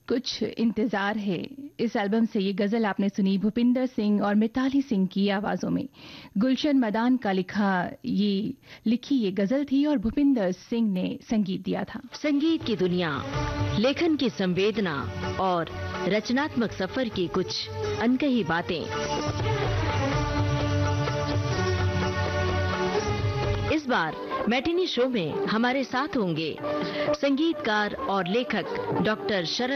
कुछ इंतजार है। इस एल्बम से ये गजल आपने सुनी भूपिंदर सिंह और मिताली सिंह की आवाजों में। गुलशन मदान का लिखी ये गजल थी और भूपिंदर सिंह ने संगीत दिया था। संगीत की दुनिया, लेखन की संवेदना और रचनात्मक सफर की कुछ अनकही बातें। इस बार मैटिनी शो में हमारे साथ होंगे संगीतकार और लेखक डॉक्टर शरद